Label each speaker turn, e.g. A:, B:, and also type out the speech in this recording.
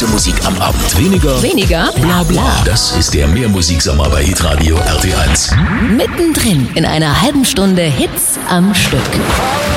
A: gute Musik am Abend.
B: Weniger
A: Bla bla. Das ist der Mehrmusiksommer bei Hitradio RT1.
B: mittendrin in einer halben Stunde Hits am Stück.